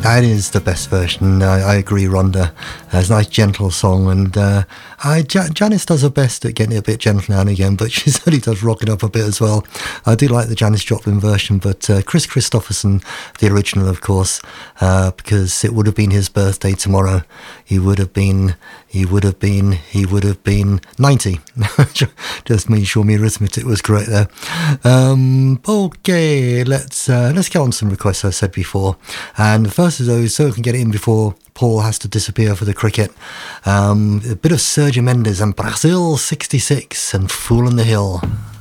That is the best version. I agree, Rhonda. It's a nice, gentle song, and Janice does her best at getting it a bit gentle now and again, but she certainly does rock it up a bit as well. I do like the Janis Joplin version, but Chris Christopherson, the original, of course, because it would have been his birthday tomorrow. He would have been 90. Just make sure my arithmetic was correct there. Okay, let's get on some requests I said before. And the first of those, so we can get it in before Paul has to disappear for the cricket. A bit of Sergio Mendes and Brazil 66 and Fool on the Hill.